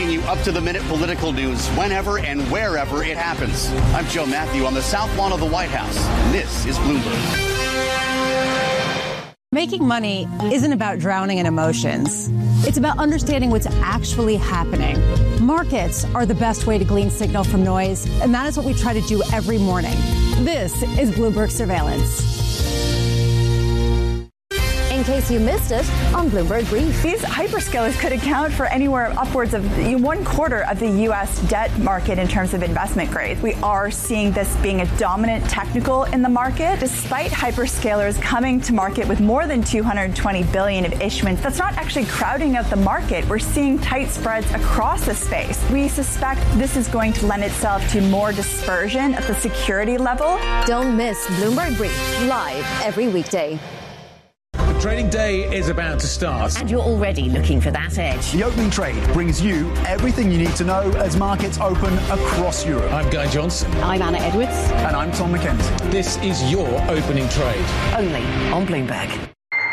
bringing you up-to-the-minute political news whenever and wherever it happens. I'm Joe Matthew on the South Lawn of the White House. This is Bloomberg. Making money isn't about drowning in emotions. It's about understanding what's actually happening. Markets are the best way to glean signal from noise, and that is what we try to do every morning. This is Bloomberg Surveillance. In case you missed it on Bloomberg Brief. These hyperscalers could account for anywhere upwards of 1/4 of the U.S. debt market in terms of investment grade. We are seeing this being a dominant technical in the market. Despite hyperscalers coming to market with more than $220 billion of issuance, that's not actually crowding out the market. We're seeing tight spreads across the space. We suspect this is going to lend itself to more dispersion at the security level. Don't miss Bloomberg Brief, live every weekday. Trading day is about to start. And you're already looking for that edge. The opening trade brings you everything you need to know as markets open across Europe. I'm Guy Johnson. I'm Anna Edwards. And I'm Tom McKenzie. This is your opening trade. Only on Bloomberg.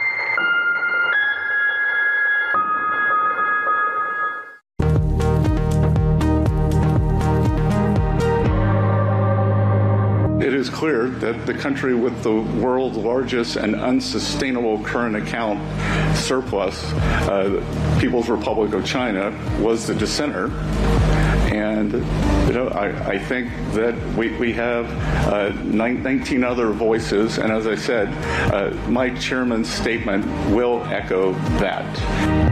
It is clear that the country with the world's largest and unsustainable current account surplus, People's Republic of China, was the dissenter. And I think that we have 19 other voices, and as I said, my chairman's statement will echo that.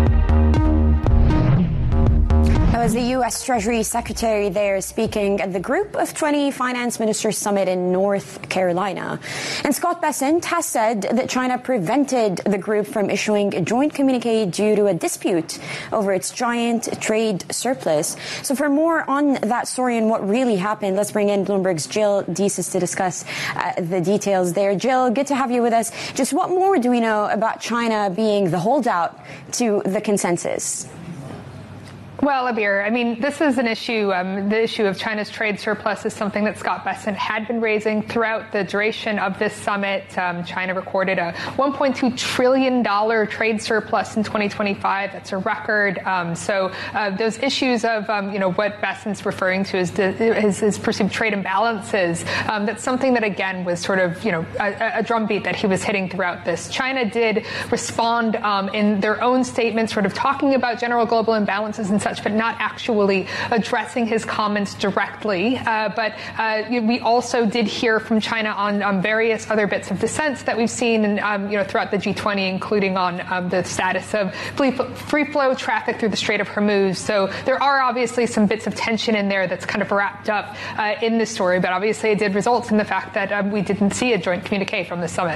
That was the U.S. Treasury Secretary there speaking at the Group of 20 Finance Ministers Summit in North Carolina. And Scott Bessent has said that China prevented the group from issuing a joint communique due to a dispute over its giant trade surplus. So for more on that story and what really happened, let's bring in Bloomberg's Jill Deeses to discuss the details there. Jill, good to have you with us. Just what more do we know about China being the holdout to the consensus? Well, Abir, I mean, this is an issue. The issue of China's trade surplus is something that Scott Bessent had been raising throughout the duration of this summit. China recorded a $1.2 trillion trade surplus in 2025. That's a record. So those issues of, what Bessent's referring to as his perceived trade imbalances, that's something that, again, was sort of, a drumbeat that he was hitting throughout this. China did respond in their own statement, sort of talking about general global imbalances and such, but not actually addressing his comments directly. But we also did hear from China on various other bits of dissent that we've seen throughout the G20, including on the status of free flow traffic through the Strait of Hormuz. So there are obviously some bits of tension in there that's kind of wrapped up in this story, but obviously it did result in the fact that we didn't see a joint communique from the summit.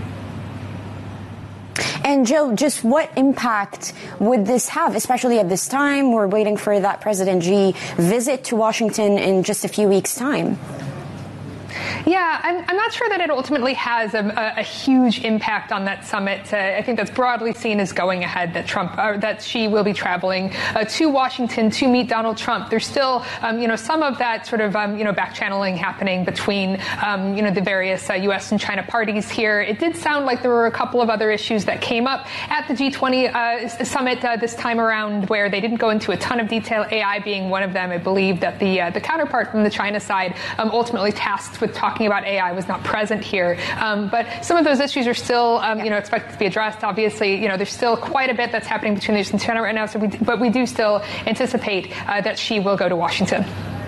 And Jill, just what impact would this have, especially at this time? We're waiting for that President Xi visit to Washington in just a few weeks' time. Yeah, I'm not sure that it ultimately has a huge impact on that summit. I think that's broadly seen as going ahead, that Xi will be traveling to Washington to meet Donald Trump. There's still, some of that sort of, back channeling happening between, the various U.S. and China parties here. It did sound like there were a couple of other issues that came up at the G20 summit this time around where they didn't go into a ton of detail, AI being one of them. I believe that the counterpart from the China side ultimately tasked with talking about AI was not present here. But some of those issues are still, expected to be addressed. Obviously, there's still quite a bit that's happening between the U.S. and China right now. But we do still anticipate that Xi will go to Washington.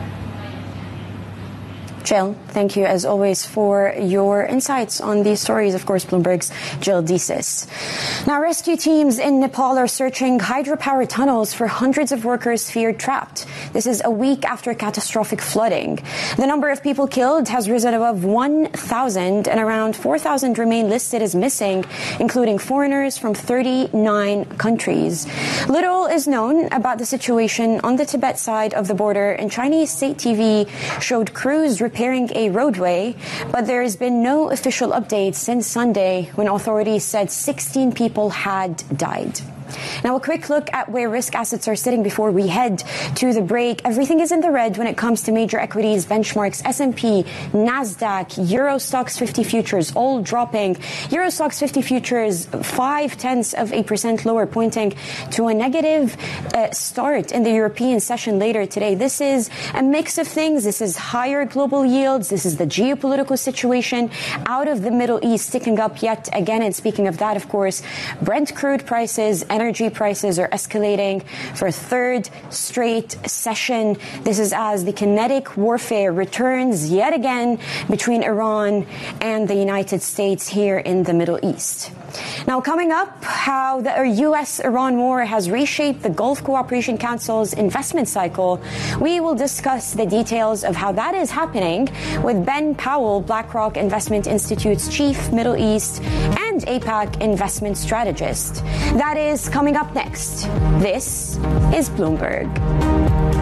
Jill, thank you as always for your insights on these stories. Of course, Bloomberg's Jill Deeses. Now, rescue teams in Nepal are searching hydropower tunnels for hundreds of workers feared trapped. This is a week after catastrophic flooding. The number of people killed has risen above 1,000 and around 4,000 remain listed as missing, including foreigners from 39 countries. Little is known about the situation on the Tibet side of the border, and Chinese state TV showed crews repairing a roadway, but there has been no official update since Sunday when authorities said 16 people had died. Now, a quick look at where risk assets are sitting before we head to the break. Everything is in the red when it comes to major equities, benchmarks, S&P, NASDAQ, Euro Stoxx 50 futures, all dropping. Euro Stoxx 50 futures 0.5% lower, pointing to a negative start in the European session later today. This is a mix of things. This is higher global yields. This is the geopolitical situation out of the Middle East sticking up yet again. And speaking of that, of course, Brent crude prices, energy prices are escalating for a third straight session. This is as the kinetic warfare returns yet again between Iran and the United States here in the Middle East. Now, coming up, how the U.S.-Iran war has reshaped the Gulf Cooperation Council's investment cycle. We will discuss the details of how that is happening with Ben Powell, BlackRock Investment Institute's chief Middle East and APAC investment strategist. That is coming up next. This is Bloomberg.